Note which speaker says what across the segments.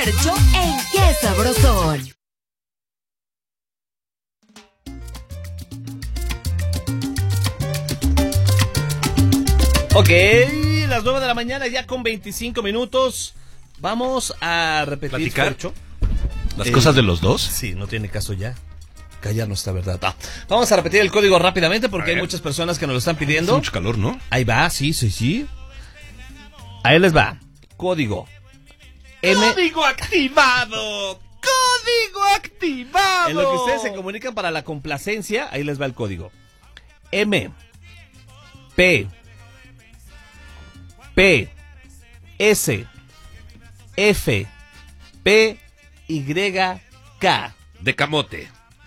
Speaker 1: Fercho en Qué Sabrosón.
Speaker 2: Ok, las 9 de la mañana ya con 25 minutos. Vamos a repetir,
Speaker 3: ¿platicar?
Speaker 2: Fercho.
Speaker 3: ¿Las cosas de los dos?
Speaker 2: Sí, no tiene caso ya callar nuestra verdad. Vamos a repetir el código rápidamente porque hay muchas personas que nos lo están pidiendo.
Speaker 3: Hace mucho calor, ¿no?
Speaker 2: Ahí va, sí. Ahí les va. Código.
Speaker 3: ¡Código activado! ¡Código activado!
Speaker 2: En lo que ustedes se comunican para la complacencia, ahí les va el código. M P S F P Y K.
Speaker 3: De camote.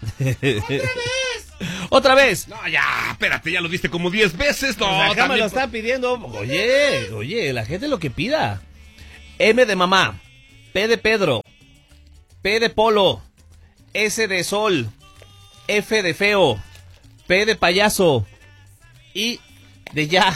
Speaker 2: Otra vez.
Speaker 3: No, ya, espérate, ya lo diste como 10 veces. No,
Speaker 2: Pues acá me lo
Speaker 3: también...
Speaker 2: están pidiendo. Oye, la gente lo que pida. M de mamá, P de Pedro, P de Polo, S de Sol, F de Feo, P de Payaso, I de Ya,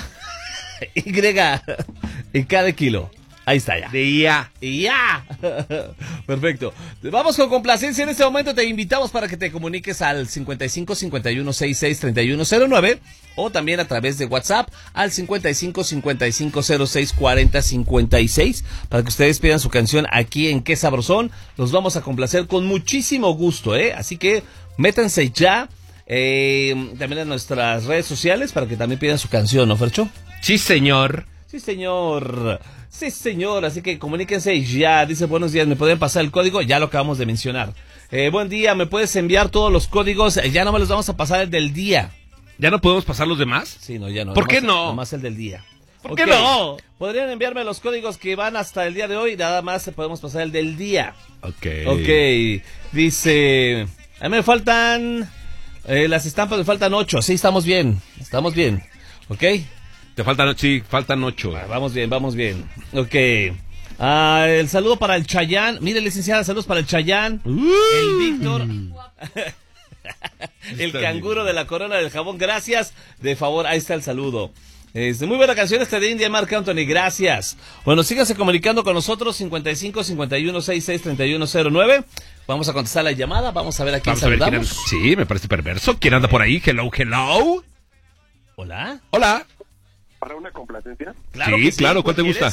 Speaker 2: Y K de Kilo. Ahí está ya.
Speaker 3: De ya.
Speaker 2: Y ya. Perfecto. Vamos con complacencia. En este momento te invitamos para que te comuniques al 55 51 66 31 09 o también a través de WhatsApp al 55 55 06 40 56 para que ustedes pidan su canción aquí en Qué Sabrosón. Los vamos a complacer con muchísimo gusto, Así que métanse ya también en nuestras redes sociales para que también pidan su canción, ¿no, Fercho?
Speaker 3: Sí, señor.
Speaker 2: Sí, señor. Sí, señor. Así que comuníquense ya. Dice, buenos días, ¿me pueden pasar el código? Ya lo acabamos de mencionar. Buen día, ¿me puedes enviar todos los códigos? Ya no me los vamos a pasar el del día.
Speaker 3: ¿Ya no podemos pasar los demás?
Speaker 2: Sí, no, ya no.
Speaker 3: ¿Por qué no?
Speaker 2: Nomás el del día.
Speaker 3: ¿Por qué no?
Speaker 2: Podrían enviarme los códigos que van hasta el día de hoy. Nada más podemos pasar el del día.
Speaker 3: Ok.
Speaker 2: Dice, a mí me faltan las estampas, me faltan 8. Sí, estamos bien. Ok.
Speaker 3: Te faltan, sí, faltan 8.
Speaker 2: Vamos bien. Ok. El saludo para el Chayán. Mire, licenciada, saludos para el Chayán. El Víctor. El canguro de la corona del jabón. Gracias. De favor, ahí está el saludo. Muy buena canción esta de India Marc Anthony. Gracias. Bueno, síganse comunicando con nosotros. 55 51 66 31 09. Vamos a contestar la llamada. Vamos a ver a quién saludamos.
Speaker 3: Sí, me parece perverso. ¿Quién anda por ahí? Hello.
Speaker 2: Hola.
Speaker 4: ¿Para una complacencia?
Speaker 2: Claro,
Speaker 3: sí, claro. ¿Cuál te gusta?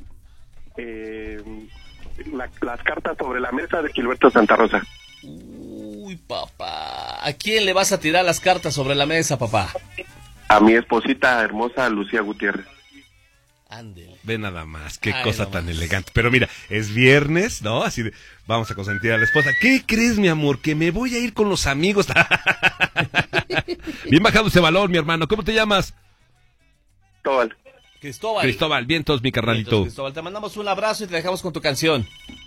Speaker 4: Las cartas sobre la mesa de Gilberto Santa Rosa.
Speaker 2: Uy, papá. ¿A quién le vas a tirar las cartas sobre la mesa, papá?
Speaker 4: A mi esposita hermosa Lucía Gutiérrez.
Speaker 2: Ándele.
Speaker 3: Ve nada más, qué cosa tan elegante. Pero mira, es viernes, ¿no? Así de, vamos a consentir a la esposa. ¿Qué crees, mi amor? Que me voy a ir con los amigos. Bien bajado ese balón, mi hermano. ¿Cómo te llamas?
Speaker 4: Cristóbal.
Speaker 2: Cristóbal, vientos, mi carnalito. Cristóbal, te mandamos un abrazo y te dejamos con tu canción.